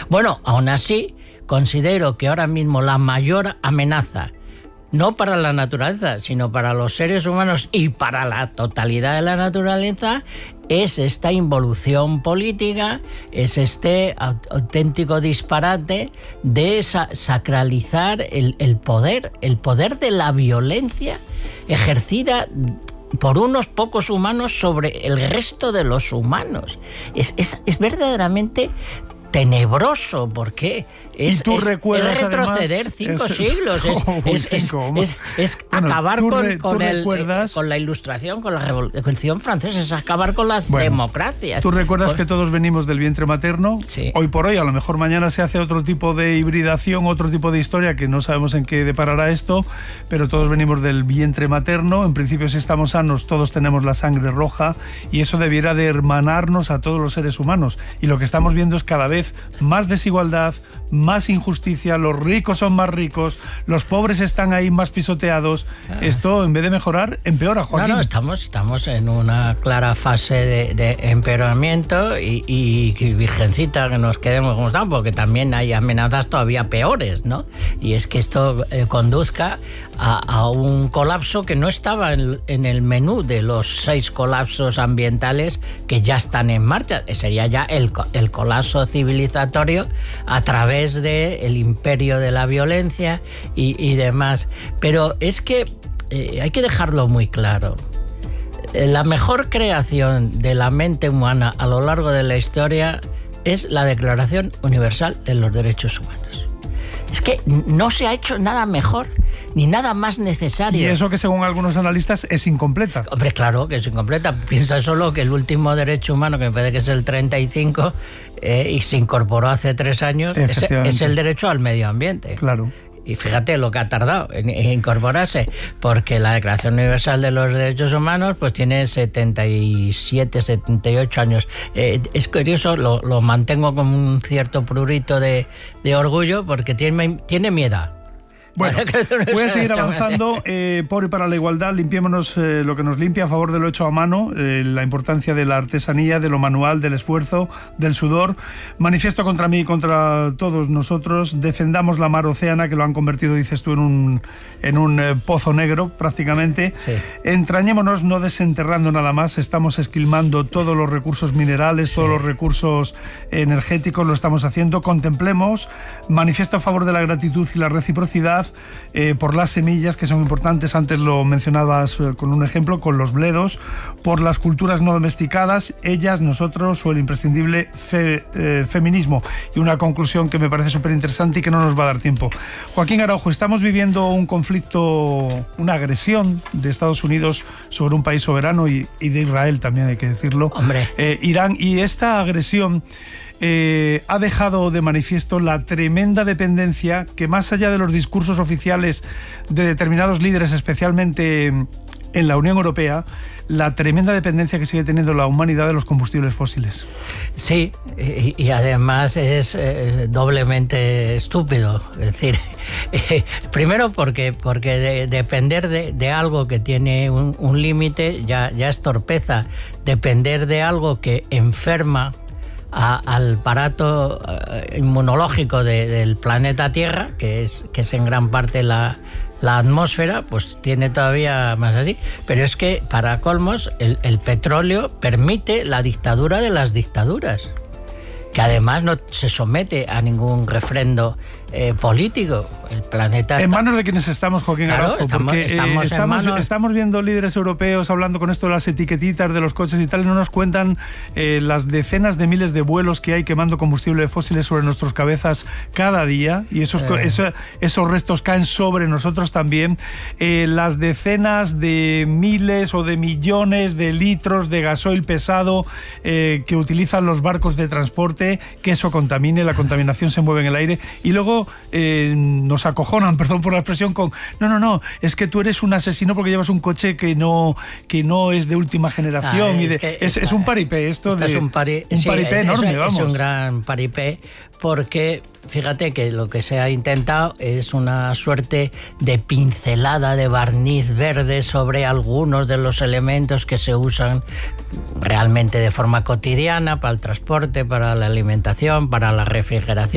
Bueno, aún así, considero que ahora mismo la mayor amenaza, no para la naturaleza, sino para los seres humanos y para la totalidad de la naturaleza, es esta involución política, es este auténtico disparate de sacralizar el poder de la violencia ejercida por unos pocos humanos sobre el resto de los humanos. Es verdaderamente tenebroso, porque es retroceder 5 siglos, es acabar con la Ilustración, con la Revolución Francesa, es acabar con las democracias. ¿Tú recuerdas que todos venimos del vientre materno? Sí. Hoy por hoy, a lo mejor mañana se hace otro tipo de hibridación, otro tipo de historia, que no sabemos en qué deparará esto, pero todos venimos del vientre materno. En principio, si estamos sanos, todos tenemos la sangre roja, y eso debiera de hermanarnos a todos los seres humanos. Y lo que estamos viendo es cada vez más desigualdad, más injusticia, los ricos son más ricos, los pobres están ahí más pisoteados. Esto, en vez de mejorar, empeora, Joaquín. No, estamos en una clara fase de empeoramiento, y virgencita que nos quedemos como estamos, porque también hay amenazas todavía peores, ¿no? Y es que esto conduzca a un colapso que no estaba en el menú de los 6 colapsos ambientales que ya están en marcha. Sería ya el colapso civilizatorio a través del imperio de la violencia y demás. Pero es que hay que dejarlo muy claro. La mejor creación de la mente humana a lo largo de la historia es la Declaración Universal de los Derechos Humanos. Es que no se ha hecho nada mejor ni nada más necesario. Y eso que, según algunos analistas, es incompleta. Hombre, claro que es incompleta. Piensa solo que el último derecho humano, que me parece que es el 35, y se incorporó hace 3 años, es el derecho al medio ambiente. Claro. Y fíjate lo que ha tardado en incorporarse, porque la Declaración Universal de los Derechos Humanos pues tiene 77, 78 años. Es curioso, lo mantengo con un cierto prurito de orgullo, porque tiene mi edad. Bueno, voy a seguir avanzando. Por y para la igualdad, limpiémonos lo que nos limpia, a favor de lo hecho a mano, la importancia de la artesanía, de lo manual, del esfuerzo, del sudor. Manifiesto contra mí y contra todos nosotros. Defendamos la mar Océana, que lo han convertido, dices tú, en un pozo negro prácticamente. Sí. Entrañémonos, no desenterrando nada más. Estamos esquilmando todos los recursos minerales, todos los recursos energéticos, lo estamos haciendo. Contemplemos. Manifiesto a favor de la gratitud y la reciprocidad. Por las semillas, que son importantes, antes lo mencionabas con un ejemplo, con los bledos, por las culturas no domesticadas, ellas, nosotros, o el imprescindible feminismo. Y una conclusión que me parece súper interesante y que no nos va a dar tiempo. Joaquín Araujo, estamos viviendo un conflicto, una agresión de Estados Unidos sobre un país soberano, y de Israel también, hay que decirlo. Hombre. Irán, y esta agresión ha dejado de manifiesto la tremenda dependencia que, más allá de los discursos oficiales de determinados líderes, especialmente en la Unión Europea, la tremenda dependencia que sigue teniendo la humanidad de los combustibles fósiles. Sí, y además es doblemente estúpido. Es decir, primero porque depender de algo que tiene un límite ya es torpeza. Depender de algo que enferma al aparato inmunológico del planeta Tierra, que es en gran parte la atmósfera, pues tiene todavía más así. Pero es que, para colmos, el petróleo permite la dictadura de las dictaduras, que además no se somete a ningún refrendo político. El planeta está en manos de quienes estamos, Joaquín Araujo, porque estamos viendo líderes europeos hablando con esto de las etiquetitas de los coches y tal, y no nos cuentan las decenas de miles de vuelos que hay quemando combustibles fósiles sobre nuestras cabezas cada día, y esos restos caen sobre nosotros también. Las decenas de miles o de millones de litros de gasoil pesado que utilizan los barcos de transporte, que eso contamine, la contaminación se mueve en el aire, y luego nos acojonan, perdón por la expresión, con no, es que tú eres un asesino porque llevas un coche que no es de última generación. Es un paripé esto de... Es un paripé enorme, vamos. Es un gran paripé, porque fíjate que lo que se ha intentado es una suerte de pincelada de barniz verde sobre algunos de los elementos que se usan realmente de forma cotidiana para el transporte, para la alimentación, para la refrigeración.